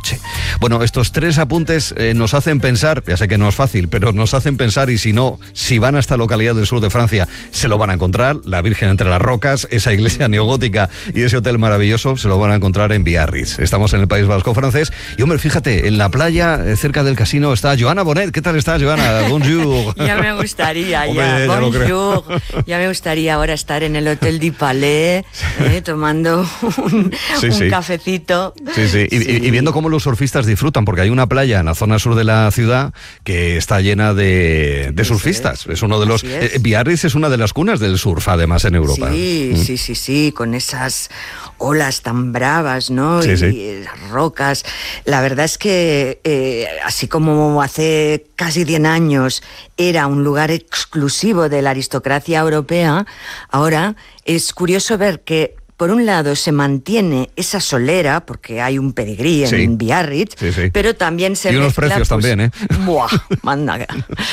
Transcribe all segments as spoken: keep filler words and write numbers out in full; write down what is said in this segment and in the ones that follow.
noche. Bueno, estos tres apuntes eh, nos hacen pensar, ya sé que no es fácil, pero nos hacen pensar, y si no, si van a esta localidad del sur de Francia, se lo van a encontrar, la Virgen entre las rocas, esa iglesia neogótica y ese hotel maravilloso, se lo van a encontrar en Biarritz. Estamos en el País Vasco francés, y hombre, fíjate, en la playa, eh, cerca del casino, está Joana Bonet. ¿Qué tal estás, Joana? Bonjour. Ya me gustaría, Hombre, ya, ya bonjour. Ya me gustaría ahora estar en el Hotel du Palais, eh, tomando un, sí, un sí. cafecito. Sí, sí. Y, Sí. y viendo cómo los surfistas disfrutan, porque hay una playa en la zona sur de la ciudad que está llena de, de surfistas. Es. es uno de los. Es. Eh, Biarritz es una de las cunas del surf, además, en Europa. Sí, mm. sí, sí, sí, con esas olas tan bravas, ¿no? Sí, y sí. las rocas. La verdad es que, eh, así como hace casi cien años era un lugar exclusivo de la aristocracia europea, ahora es curioso ver que, por un lado, se mantiene esa solera, porque hay un pedigrí Sí. en Biarritz, Sí, sí. pero también se Y unos mezcla, precios pues, también, ¿eh? ¡Buah! Manda.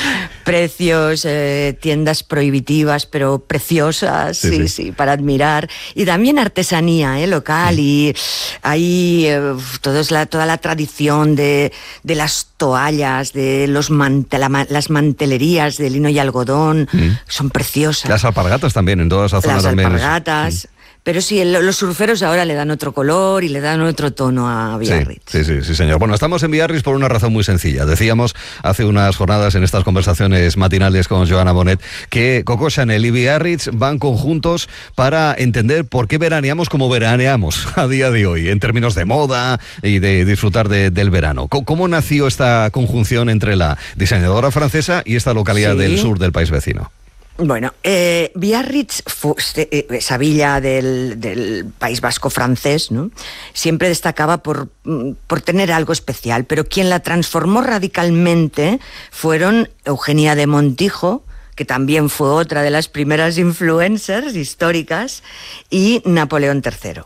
Precios, eh, tiendas prohibitivas, pero preciosas, Sí, sí, sí, sí. sí, para admirar. Y también artesanía, ¿eh? Local, y hay eh, todos la, toda la tradición de, de las toallas, de los mante, la, las mantelerías de lino y algodón, Mm. son preciosas. Las alpargatas también, en toda esa zona Las también. alpargatas. Pero sí, el, los surferos ahora le dan otro color y le dan otro tono a Biarritz. Sí, sí, sí, sí, señor. Bueno, estamos en Biarritz por una razón muy sencilla. Decíamos hace unas jornadas en estas conversaciones matinales con Joana Bonet que Coco Chanel y Biarritz van conjuntos para entender por qué veraneamos como veraneamos a día de hoy, en términos de moda y de disfrutar de, del verano. ¿Cómo, ¿Cómo nació esta conjunción entre la diseñadora francesa y esta localidad Sí. del sur del país vecino? Bueno, eh, Biarritz, fu- eh, esa villa del, del País Vasco francés, ¿no? Siempre destacaba por, mm, por tener algo especial, pero quien la transformó radicalmente fueron Eugenia de Montijo, que también fue otra de las primeras influencers históricas, y Napoleón tercero.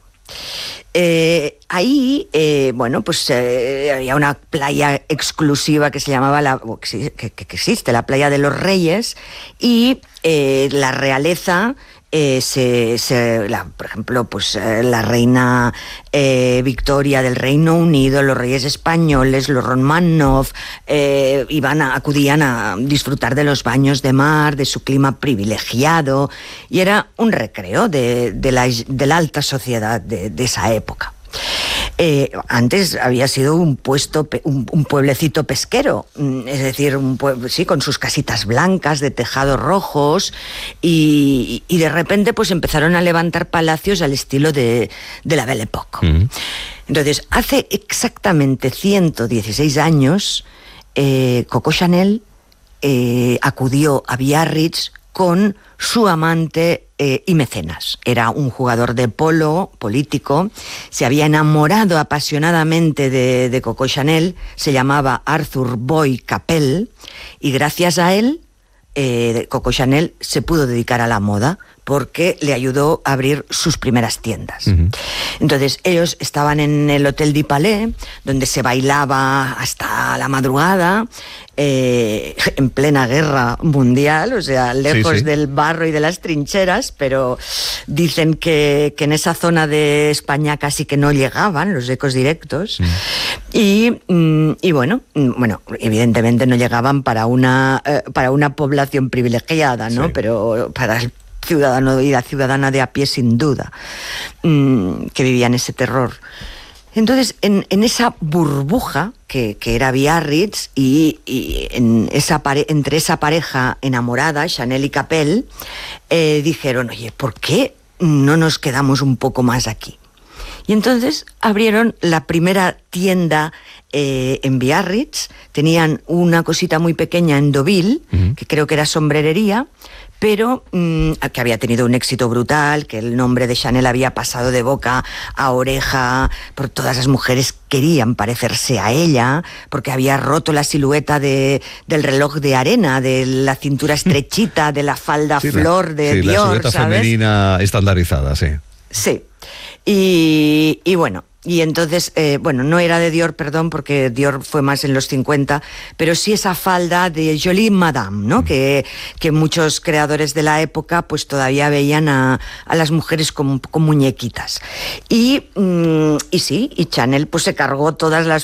Eh, ahí, eh, bueno, pues eh, había una playa exclusiva que se llamaba, la, que, que, que existe, la Playa de los Reyes, y eh, la realeza, eh, se, se, la, por ejemplo, pues eh, la reina eh, Victoria del Reino Unido, los reyes españoles, los Romanov, eh, iban a, acudían a disfrutar de los baños de mar, de su clima privilegiado, y era un recreo de, de, la, de la alta sociedad de, de esa época. Eh, antes había sido un puesto, un, un pueblecito pesquero, es decir, un pueblo, sí, con sus casitas blancas de tejados rojos, y, y de repente pues empezaron a levantar palacios al estilo de, de la Belle Époque. Mm. Entonces, hace exactamente ciento dieciséis años, eh, Coco Chanel eh, acudió a Biarritz con su amante eh, y mecenas. Era un jugador de polo político, se había enamorado apasionadamente de, de Coco Chanel, se llamaba Arthur Boy Capel, y gracias a él, eh, Coco Chanel se pudo dedicar a la moda, porque le ayudó a abrir sus primeras tiendas. Uh-huh. Entonces, ellos estaban en el Hotel du Palais, donde se bailaba hasta la madrugada, eh, en plena guerra mundial, o sea, lejos sí, sí. del barro y de las trincheras, pero dicen que, que en esa zona de España casi que no llegaban los ecos directos. Uh-huh. Y, y bueno, bueno, evidentemente no llegaban para una, eh, para una población privilegiada, ¿no? Sí. Pero para el ciudadano y la ciudadana de a pie, sin duda, mmm, que vivían ese terror. Entonces, en, en esa burbuja que, que era Biarritz, y, y en esa pare, entre esa pareja enamorada, Chanel y Capel, eh, dijeron, oye, ¿por qué no nos quedamos un poco más aquí? Y entonces abrieron la primera tienda eh, en Biarritz. Tenían una cosita muy pequeña en Deauville, uh-huh. que creo que era sombrerería, pero mmm, que había tenido un éxito brutal, que el nombre de Chanel había pasado de boca a oreja, por todas las mujeres querían parecerse a ella, porque había roto la silueta de, del reloj de arena, de la cintura estrechita, de la falda sí, flor de sí, Dior, la silueta ¿sabes? Femenina estandarizada, sí. Sí. Y, y bueno, y entonces, eh, bueno, no era de Dior, perdón, porque Dior fue más en los cincuenta, pero sí esa falda de Jolie Madame, ¿no? Mm. Que, que muchos creadores de la época pues todavía veían a, a las mujeres como, como muñequitas. Y, mm, y sí, y Chanel pues se cargó todas las